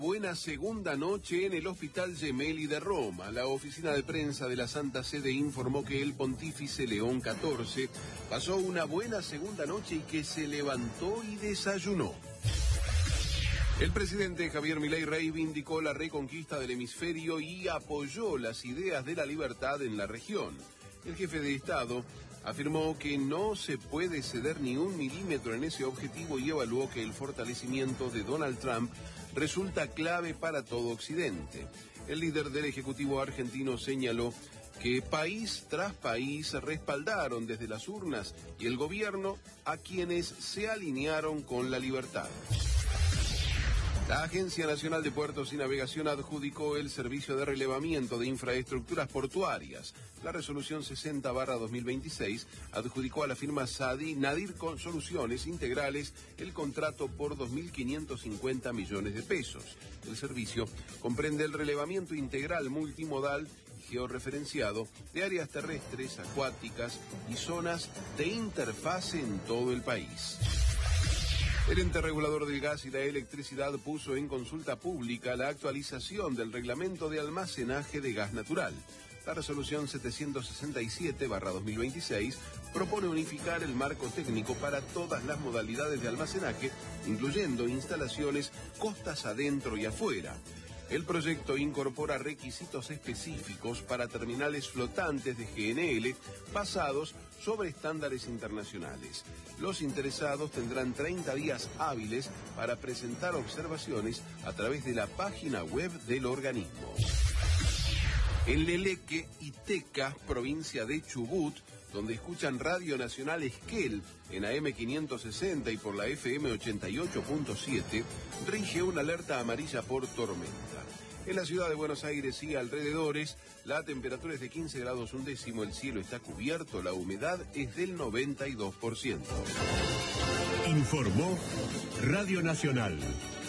Buena segunda noche en el Hospital Gemelli de Roma. La oficina de prensa de la Santa Sede informó que el pontífice León XIV pasó una buena segunda noche y que se levantó y desayunó. El presidente Javier Milei reivindicó la reconquista del hemisferio y apoyó las ideas de la libertad en la región. El jefe de Estado afirmó que no se puede ceder ni un milímetro en ese objetivo y evaluó que el fortalecimiento de Donald Trump resulta clave para todo Occidente. El líder del Ejecutivo argentino señaló que país tras país respaldaron desde las urnas y el gobierno a quienes se alinearon con la libertad. La Agencia Nacional de Puertos y Navegación adjudicó el servicio de relevamiento de infraestructuras portuarias. La resolución 60/2026 adjudicó a la firma Nadir con Soluciones Integrales el contrato por 2.550 millones de pesos. El servicio comprende el relevamiento integral multimodal y georreferenciado de áreas terrestres, acuáticas y zonas de interfase en todo el país. El ente regulador del gas y la electricidad puso en consulta pública la actualización del reglamento de almacenaje de gas natural. La resolución 767/2026 propone unificar el marco técnico para todas las modalidades de almacenaje, incluyendo instalaciones costas adentro y afuera. El proyecto incorpora requisitos específicos para terminales flotantes de GNL basados sobre estándares internacionales. Los interesados tendrán 30 días hábiles para presentar observaciones a través de la página web del organismo. En Leleque y Teca, provincia de Chubut, donde escuchan Radio Nacional Esquel en AM 560 y por la FM 88.7, rige una alerta amarilla por tormenta. En la ciudad de Buenos Aires y alrededores, la temperatura es de 15 grados un décimo, el cielo está cubierto, la humedad es del 92%. Informó Radio Nacional.